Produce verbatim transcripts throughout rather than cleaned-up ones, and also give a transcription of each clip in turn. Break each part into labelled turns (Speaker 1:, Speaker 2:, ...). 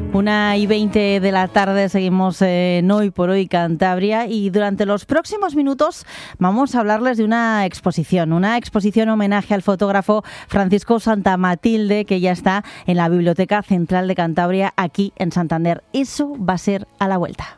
Speaker 1: Una y veinte de la tarde, seguimos en Hoy por Hoy Cantabria, y durante los próximos minutos vamos a hablarles de una exposición, una exposición homenaje al fotógrafo Francisco Santamatilde, que ya está en la Biblioteca Central de Cantabria, aquí en Santander. Eso va a ser a la vuelta.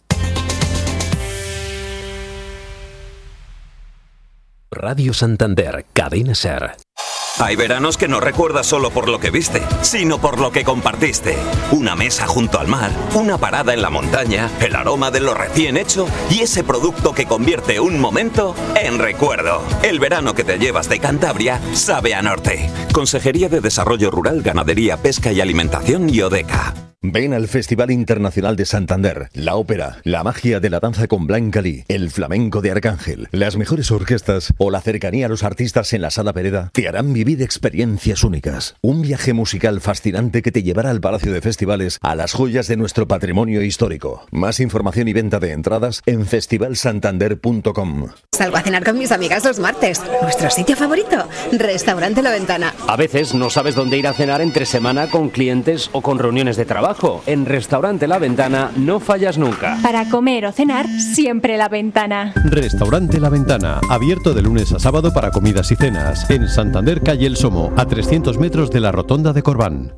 Speaker 2: Radio Santander, Cadena SER.
Speaker 3: Hay veranos que no recuerdas solo por lo que viste, sino por lo que compartiste. Una mesa junto al mar, una parada en la montaña, el aroma de lo recién hecho y ese producto que convierte un momento en recuerdo. El verano que te llevas de Cantabria sabe a norte. Consejería de Desarrollo Rural, Ganadería, Pesca y Alimentación y Odeca.
Speaker 4: Ven al Festival Internacional de Santander, la ópera, la magia de la danza con Blanca Lee, el flamenco de Arcángel, las mejores orquestas o la cercanía a los artistas en la Sala Pereda te harán vivir experiencias únicas. Un viaje musical fascinante que te llevará al Palacio de Festivales, a las joyas de nuestro patrimonio histórico. Más información y venta de entradas en festival santander punto com.
Speaker 5: Salgo a cenar con mis amigas los martes. ¿Nuestro sitio favorito? Restaurante La Ventana.
Speaker 6: A veces no sabes dónde ir a cenar entre semana con clientes o con reuniones de trabajo. En Restaurante La Ventana no fallas nunca.
Speaker 7: Para comer o cenar, siempre La Ventana.
Speaker 8: Restaurante La Ventana, abierto de lunes a sábado para comidas y cenas. En Santander, calle El Somo, a trescientos metros de la Rotonda de Corbán.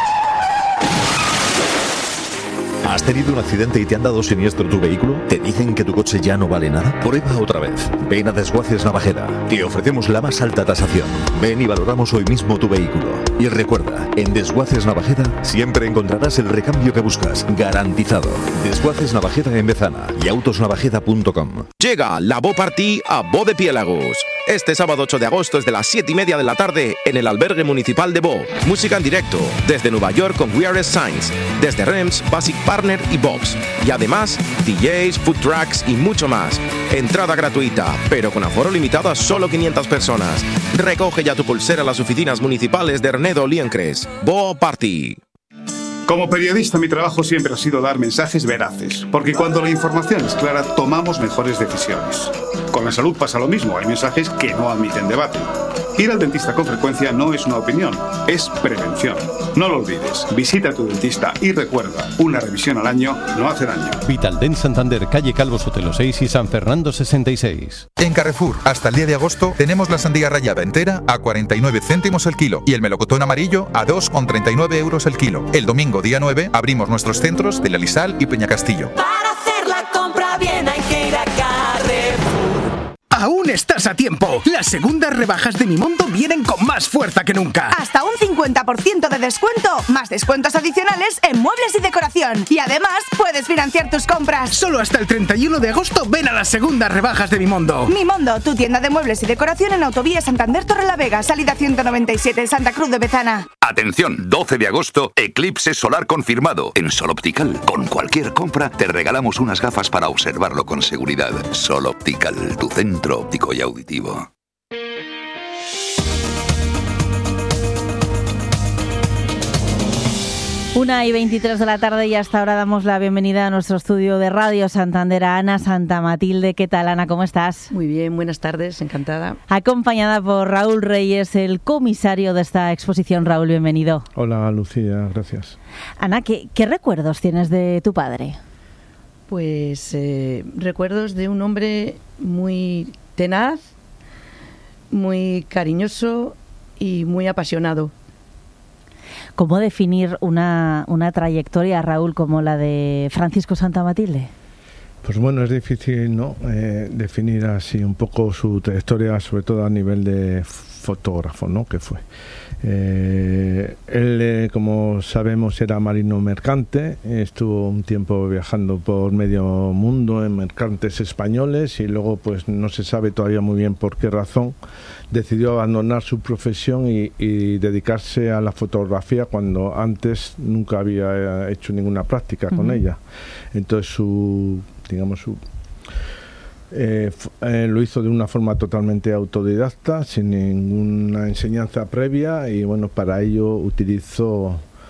Speaker 4: ¿Has tenido un accidente y te han dado siniestro tu vehículo? ¿Te dicen que tu coche ya no vale nada? Prueba otra vez. Ven a Desguaces Navajeda. Te ofrecemos la más alta tasación. Ven y valoramos hoy mismo tu vehículo. Y recuerda, en Desguaces Navajeda siempre encontrarás el recambio que buscas, garantizado. Desguaces Navajeda en Bezana y autos navajeda punto com.
Speaker 9: Llega la Bo Party a Bo de Piélagos. Este sábado ocho de agosto es de las siete y media de la tarde en el albergue municipal de Bo. Música en directo desde Nueva York con We Are Signs, desde Rems, Basic Partner y Box. Y además, D Js, food trucks y mucho más. Entrada gratuita, pero con aforo limitado a solo quinientas personas. Recoge ya tu pulsera a las oficinas municipales de Ernedo Liencres. Bo Party.
Speaker 10: Como periodista, mi trabajo siempre ha sido dar mensajes veraces, porque cuando la información es clara, tomamos mejores decisiones. Con la salud pasa lo mismo, hay mensajes que no admiten debate. Ir al dentista con frecuencia no es una opinión, es prevención. No lo olvides, visita a tu dentista y recuerda, una revisión al año no hace daño.
Speaker 8: Vitaldent Santander, calle Calvo Sotelo seis y San Fernando sesenta y seis.
Speaker 11: En Carrefour, hasta el diez de agosto, tenemos la sandía rallada entera a cuarenta y nueve céntimos el kilo y el melocotón amarillo a dos con treinta y nueve euros el kilo. El domingo, día nueve, abrimos nuestros centros de La Lisal y Peñacastillo.
Speaker 12: Para hacer la compra bien hay que ir a Carrefour.
Speaker 13: Aún estás a tiempo. Las segundas rebajas de Mi Mundo vienen con más fuerza que nunca.
Speaker 14: Hasta un cincuenta por ciento de descuento, más descuentos adicionales en muebles y decoración. Y además puedes financiar tus compras.
Speaker 13: Solo hasta el treinta y uno de agosto ven a las segundas rebajas de Mi Mundo.
Speaker 14: Mi Mundo, tu tienda de muebles y decoración en Autovía Santander Torrelavega, salida ciento noventa y siete, Santa Cruz de Bezana.
Speaker 15: Atención, doce de agosto, eclipse solar confirmado. En Sol Optical, con cualquier compra te regalamos unas gafas para observarlo con seguridad. Sol Optical, tu centro óptico y auditivo.
Speaker 1: Una y veintitrés de la tarde y hasta ahora damos la bienvenida a nuestro estudio de Radio Santander a Ana Santamatilde. ¿Qué tal, Ana? ¿Cómo estás?
Speaker 16: Muy bien, buenas tardes, encantada.
Speaker 1: Acompañada por Raúl Reyes, el comisario de esta exposición. Raúl, bienvenido.
Speaker 17: Hola, Lucía, gracias.
Speaker 1: Ana, ¿qué, qué recuerdos tienes de tu padre?
Speaker 16: Pues eh, recuerdos de un hombre muy tenaz, muy cariñoso y muy apasionado.
Speaker 1: ¿Cómo definir una, una trayectoria, Raúl, como la de Francisco Santamatilde?
Speaker 17: Pues bueno, es difícil, ¿no? Eh, definir así un poco su trayectoria, sobre todo a nivel de fotógrafo, ¿no? Que fue. Eh, él, eh, como sabemos, era marino mercante, estuvo un tiempo viajando por medio mundo en mercantes españoles y luego, pues no se sabe todavía muy bien por qué razón, decidió abandonar su profesión y, y dedicarse a la fotografía cuando antes nunca había hecho ninguna práctica con uh-huh. ella. Entonces su, digamos, su Eh, eh, lo hizo de una forma totalmente autodidacta, sin ninguna enseñanza previa, y bueno, para ello utilizó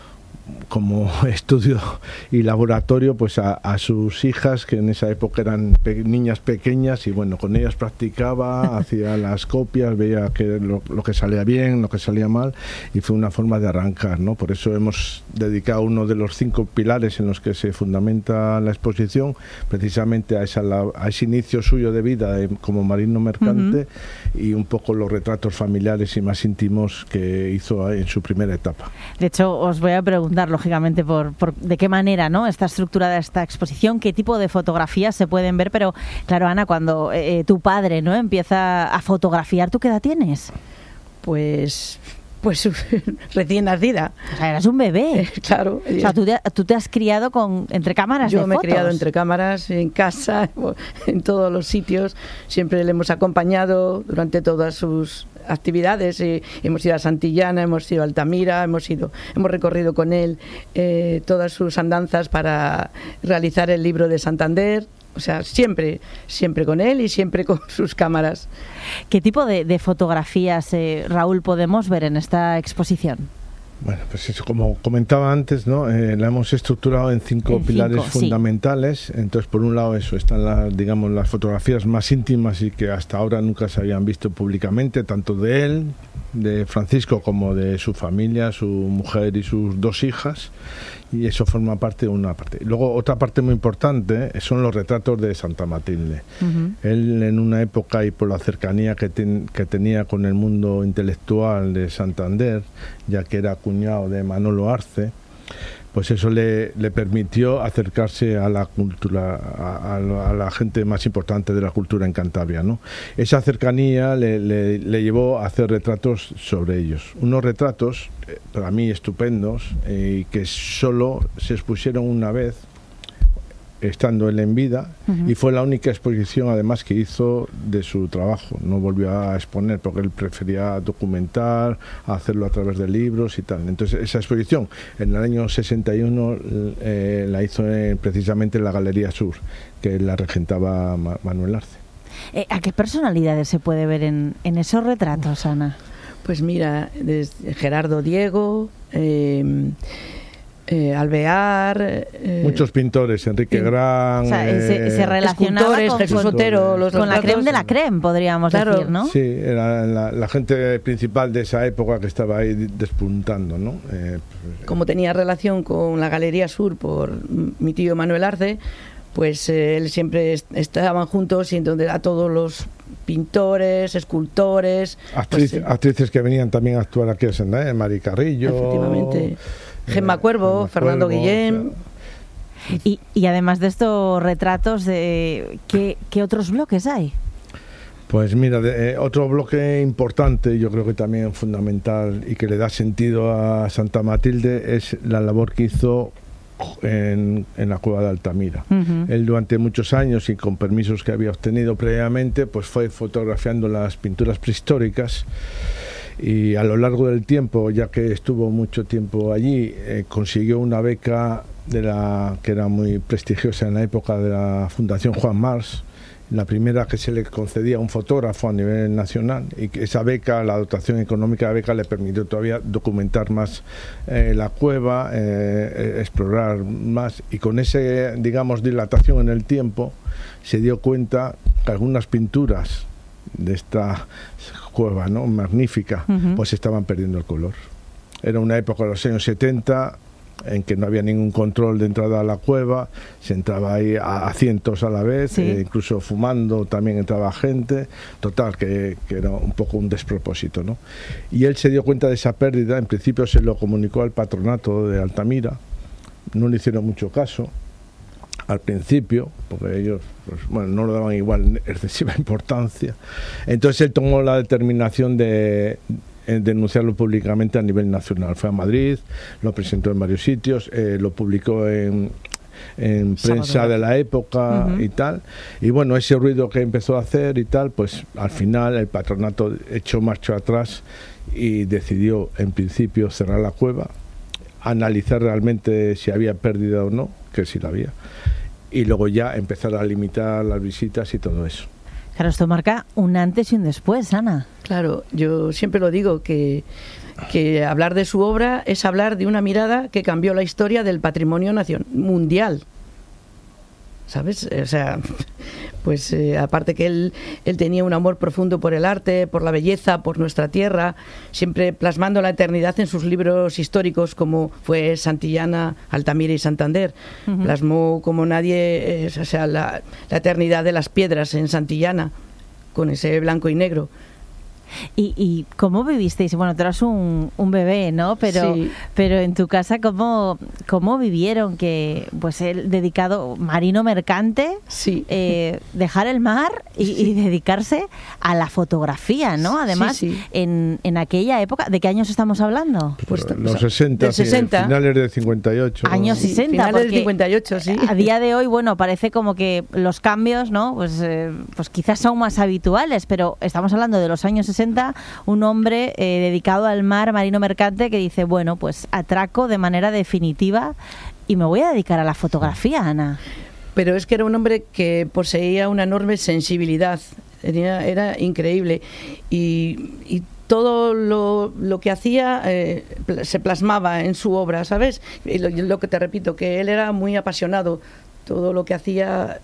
Speaker 17: como estudio y laboratorio pues a, a sus hijas, que en esa época eran pe- niñas pequeñas, y bueno, con ellas practicaba, hacía las copias, veía que lo, lo que salía bien, lo que salía mal, y fue una forma de arrancar, ¿no? Por eso hemos dedicado uno de los cinco pilares en los que se fundamenta la exposición precisamente a, esa, a ese inicio suyo de vida de, como marino mercante, uh-huh. y un poco los retratos familiares y más íntimos que hizo en su primera etapa.
Speaker 1: De hecho, os voy a preguntar lógicamente por, por de qué manera, ¿no?, está estructurada esta exposición, qué tipo de fotografías se pueden ver, pero claro, Ana, cuando eh, tu padre, ¿no?, empieza a fotografiar, ¿tú qué edad tienes?
Speaker 16: Pues... Pues recién nacida.
Speaker 1: O sea, eras un bebé.
Speaker 16: Eh, claro.
Speaker 1: O sea, tú te, tú te has criado con entre cámaras
Speaker 16: Yo
Speaker 1: de
Speaker 16: me
Speaker 1: fotos.
Speaker 16: he criado entre cámaras, en casa, en todos los sitios. Siempre le hemos acompañado durante todas sus actividades. Eh, hemos ido a Santillana, hemos ido a Altamira, hemos ido, hemos recorrido con él eh, todas sus andanzas para realizar el libro de Santander. O sea, siempre, siempre con él y siempre con sus cámaras.
Speaker 1: ¿Qué tipo de, de fotografías, eh, Raúl, podemos ver en esta exposición?
Speaker 17: Bueno, pues eso, como comentaba antes, ¿no? Eh, la hemos estructurado en cinco en pilares cinco, fundamentales. Sí. Entonces, por un lado, eso, están las, digamos, las fotografías más íntimas y que hasta ahora nunca se habían visto públicamente, tanto de él, de Francisco, como de su familia, su mujer y sus dos hijas. Y eso forma parte de una parte. Luego, otra parte muy importante son los retratos de Santa Matilde. Uh-huh. Él, en una época y por la cercanía que, ten, que tenía con el mundo intelectual de Santander, ya que era cuñado de Manolo Arce, pues eso le, le permitió acercarse a la cultura, a, a, a la gente más importante de la cultura en Cantabria, ¿no? Esa cercanía le, le, le llevó a hacer retratos sobre ellos. Unos retratos, eh, para mí, estupendos, eh, y que solo se expusieron una vez, estando él en vida, uh-huh. y fue la única exposición además que hizo de su trabajo. No volvió a exponer porque él prefería documentar, hacerlo a través de libros y tal. Entonces esa exposición en el año sesenta y uno eh, la hizo en, precisamente en la Galería Sur, que la regentaba Ma- Manuel Arce.
Speaker 1: Eh, ¿A qué personalidades se puede ver en, en esos retratos, Ana?
Speaker 16: Pues mira, desde Gerardo Diego, eh, Eh, Alvear, eh,
Speaker 17: muchos pintores, Enrique sí. Gran,
Speaker 1: o sea, eh, se, se relacionaba con,
Speaker 16: Jesús
Speaker 1: con,
Speaker 16: Otero, los
Speaker 1: con la creme de la creme, podríamos claro. decir, ¿no?
Speaker 17: Sí, era la, la gente principal de esa época que estaba ahí despuntando, ¿no? Eh,
Speaker 16: Como tenía relación con la Galería Sur por mi tío Manuel Arce, pues eh, él siempre est- estaban juntos y donde a todos los pintores, escultores,
Speaker 17: Actriz,
Speaker 16: pues,
Speaker 17: actrices que venían también a actuar aquí en Senda, ¿eh? Mari Carrillo,
Speaker 16: efectivamente. Gemma Cuervo, Gemma Fernando Cuervo, Guillén.
Speaker 17: O sea.
Speaker 1: y, y además de estos retratos, de, ¿qué, ¿qué otros bloques hay?
Speaker 17: Pues mira, de, eh, otro bloque importante, yo creo que también fundamental y que le da sentido a Santa Matilde, es la labor que hizo en, en la cueva de Altamira. Uh-huh. Él durante muchos años y con permisos que había obtenido previamente, pues fue fotografiando las pinturas prehistóricas. Y a lo largo del tiempo, ya que estuvo mucho tiempo allí, eh, consiguió una beca de la que era muy prestigiosa en la época de la Fundación Juan Mars, la primera que se le concedía a un fotógrafo a nivel nacional, y que esa beca, la dotación económica de la beca, le permitió todavía documentar más eh, la cueva, eh, explorar más, y con esa, digamos, dilatación en el tiempo, se dio cuenta que algunas pinturas de esta cueva, ¿no?, magnífica, uh-huh. pues estaban perdiendo el color. Era una época de los años setenta en que no había ningún control de entrada a la cueva, se entraba ahí a, a cientos a la vez, sí. eh, incluso fumando también entraba gente, total, que, que era un poco un despropósito, ¿no? Y él se dio cuenta de esa pérdida, en principio se lo comunicó al patronato de Altamira, no le hicieron mucho caso al principio, porque ellos pues, bueno, no le daban igual excesiva importancia. Entonces él tomó la determinación de eh, denunciarlo públicamente a nivel nacional. Fue a Madrid, lo presentó en varios sitios, eh, lo publicó en, en prensa de la época, uh-huh. y tal. Y bueno, ese ruido que empezó a hacer y tal, pues al final el patronato echó marcha atrás y decidió en principio cerrar la cueva, analizar realmente si había pérdida o no, que sí la había, y luego ya empezar a limitar las visitas y todo eso.
Speaker 1: Claro, esto marca un antes y un después, Ana.
Speaker 16: Claro, yo siempre lo digo, que que hablar de su obra es hablar de una mirada que cambió la historia del patrimonio nacional mundial. ¿Sabes? O sea, pues eh, aparte que él, él tenía un amor profundo por el arte, por la belleza, por nuestra tierra, siempre plasmando la eternidad en sus libros históricos como fue Santillana, Altamira y Santander. Uh-huh. Plasmó como nadie, eh, o sea, la, la eternidad de las piedras en Santillana, con ese blanco y negro.
Speaker 1: ¿Y, y cómo vivisteis? Bueno, tú eras un, un bebé, ¿no? Pero, sí. pero en tu casa, ¿cómo, cómo vivieron que, pues, él dedicado, marino mercante,
Speaker 16: sí.
Speaker 1: eh, dejar el mar y, sí. y dedicarse a la fotografía, ¿no? Además, sí, sí. En, en aquella época, ¿de qué años estamos hablando?
Speaker 17: Pues, los sesenta,
Speaker 16: sesenta.
Speaker 17: Finales de cincuenta y ocho.
Speaker 1: Años
Speaker 16: sí,
Speaker 1: sesenta.
Speaker 16: Finales de cincuenta y ocho, sí.
Speaker 1: A día de hoy, bueno, parece como que los cambios, ¿no? Pues, eh, pues quizás son más habituales, pero estamos hablando de los años sesenta. Un hombre eh, dedicado al mar, marino mercante, que dice, bueno, pues atraco de manera definitiva y me voy a dedicar a la fotografía, Ana.
Speaker 16: Pero es que era un hombre que poseía una enorme sensibilidad, era, era increíble y, y todo lo, lo que hacía eh, se plasmaba en su obra, ¿sabes? Y lo, lo que te repito, que él era muy apasionado, todo lo que hacía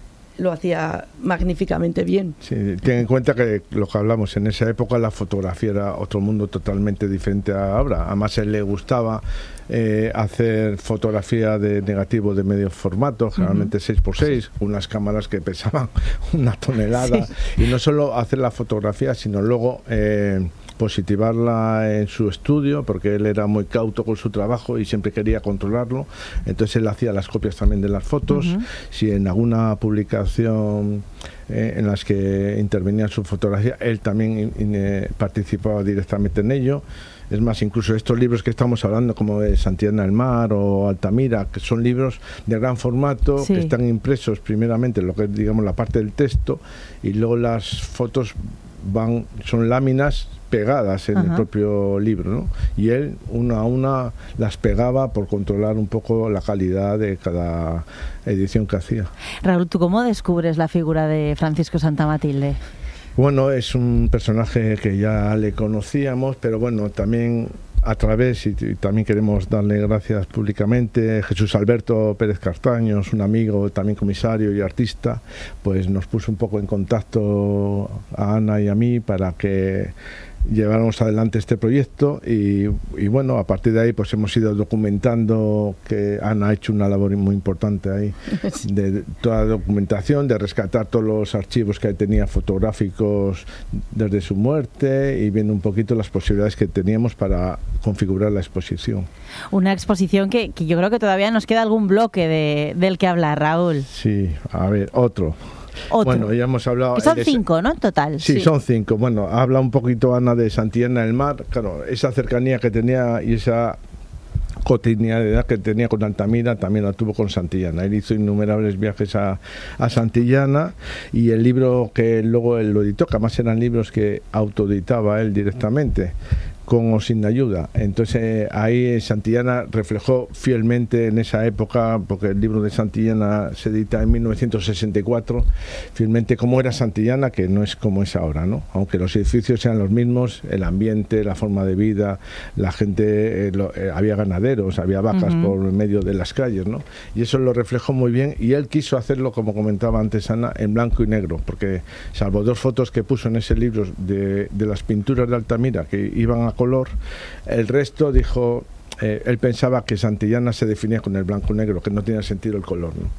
Speaker 16: lo hacía magníficamente bien.
Speaker 17: Sí, ten en cuenta que lo que hablamos, en esa época la fotografía era otro mundo totalmente diferente a ahora. Además, a él le gustaba eh, hacer fotografía de negativo de medio formato, generalmente uh-huh. seis por seis, sí. unas cámaras que pesaban una tonelada. Sí. Y no solo hacer la fotografía, sino luego eh, positivarla en su estudio, porque él era muy cauto con su trabajo y siempre quería controlarlo. Entonces él hacía las copias también de las fotos. Uh-huh. Si en alguna publicación eh, en las que intervenía su fotografía, él también in, in, eh, participaba directamente en ello. Es más, incluso estos libros que estamos hablando, como de Santillana del Mar o Altamira, que son libros de gran formato, sí. que están impresos primeramente lo que es, digamos, la parte del texto, y luego las fotos van, son láminas pegadas en Ajá. el propio libro, ¿no? Y él una a una las pegaba por controlar un poco la calidad de cada edición que hacía.
Speaker 1: Raúl, ¿tú cómo descubres la figura de Francisco Santamatilde?
Speaker 17: Bueno, es un personaje que ya le conocíamos, pero bueno, también a través, y, y también queremos darle gracias públicamente, Jesús Alberto Pérez Castaños, un amigo, también comisario y artista, pues nos puso un poco en contacto a Ana y a mí para que lleváramos adelante este proyecto y, y bueno, a partir de ahí pues hemos ido documentando, que Ana ha hecho una labor muy importante ahí, de toda la documentación, de rescatar todos los archivos que tenía fotográficos desde su muerte y viendo un poquito las posibilidades que teníamos para configurar la exposición.
Speaker 1: Una exposición que, que yo creo que todavía nos queda algún bloque de, del que hablar, Raúl.
Speaker 17: Sí, a ver, otro.
Speaker 1: Otro.
Speaker 17: Bueno, ya hemos hablado...
Speaker 1: Que son de, cinco, ¿no? En total.
Speaker 17: Sí,
Speaker 1: sí,
Speaker 17: son cinco. Bueno, habla un poquito Ana de Santillana del Mar. Claro, esa cercanía que tenía y esa cotidianidad que tenía con Altamira también la tuvo con Santillana. Él hizo innumerables viajes a, a Santillana, y el libro que luego él lo editó, que además eran libros que autoeditaba él directamente, con o sin ayuda. Entonces eh, ahí Santillana reflejó fielmente en esa época, porque el libro de Santillana se edita en mil novecientos sesenta y cuatro, fielmente cómo era Santillana, que no es como es ahora, ¿no? Aunque los edificios sean los mismos, el ambiente, la forma de vida, la gente, eh, lo, eh, había ganaderos, había vacas uh-huh. por medio de las calles, ¿no? Y eso lo reflejó muy bien, y él quiso hacerlo, como comentaba antes Ana, en blanco y negro, porque salvo dos fotos que puso en ese libro de, de las pinturas de Altamira que iban a color, el resto dijo, eh, él pensaba que Santillana se definía con el blanco y negro, que no tenía sentido el color, ¿no?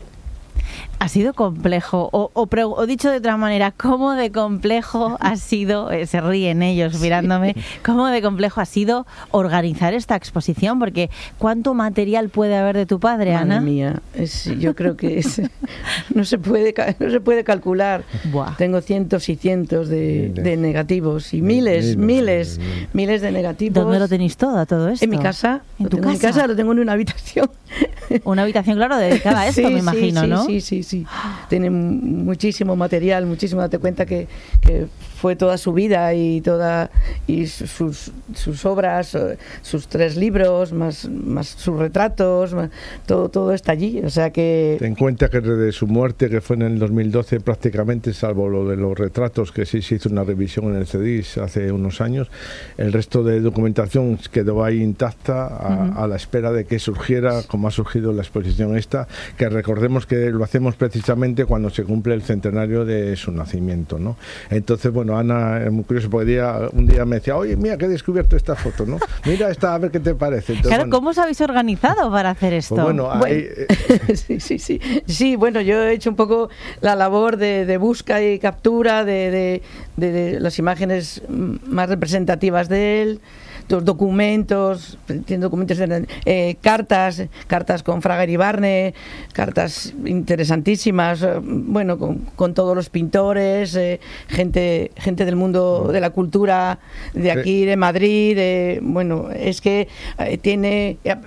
Speaker 1: Ha sido complejo, o, o, pre, o dicho de otra manera, ¿cómo de complejo ha sido, eh, se ríen ellos mirándome, sí. cómo de complejo ha sido organizar esta exposición? Porque ¿cuánto material puede haber de tu padre,
Speaker 16: Madre
Speaker 1: Ana?
Speaker 16: mía, es, yo creo que es, no se puede no se puede calcular.
Speaker 1: Buah.
Speaker 16: Tengo cientos y cientos de, de negativos y miles, miles, miles, miles de negativos.
Speaker 1: ¿Dónde lo tenéis todo, todo esto?
Speaker 16: En mi casa.
Speaker 1: ¿En tu casa?
Speaker 16: En mi casa lo tengo en una habitación.
Speaker 1: Una habitación, claro, dedicada a esto,
Speaker 16: sí,
Speaker 1: me imagino,
Speaker 16: sí,
Speaker 1: ¿no?
Speaker 16: Sí, sí, sí, sí. Tiene muchísimo material, muchísimo. Date cuenta que, que fue toda su vida y toda y sus, sus obras, sus tres libros, más, más sus retratos, más, todo, todo está allí. O sea que...
Speaker 17: Ten en cuenta que desde su muerte, que fue en el dos mil doce, prácticamente, salvo lo de los retratos, que sí se hizo una revisión en el C D I S hace unos años, el resto de documentación quedó ahí intacta a, uh-huh. a la espera de que surgiera, como ha surgido la exposición esta, que recordemos que lo hacemos precisamente cuando se cumple el centenario de su nacimiento, ¿no? Entonces, bueno, Ana es muy curioso, porque día, un día me decía, oye, mira que he descubierto esta foto, ¿no? Mira esta, a ver qué te parece. Entonces,
Speaker 1: claro,
Speaker 17: bueno,
Speaker 1: ¿cómo os habéis organizado para hacer esto?
Speaker 17: Pues bueno,
Speaker 16: bueno
Speaker 17: ahí,
Speaker 16: sí, sí, sí. Sí, bueno, yo he hecho un poco la labor de, de busca y captura de, de, de, de las imágenes más representativas de él, los documentos, tiene documentos, eh, cartas, cartas con Fraga Iribarne, cartas interesantísimas, eh, bueno, con, con todos los pintores, eh, gente, gente del mundo de la cultura de aquí, de Madrid, de, bueno, es que eh, tiene,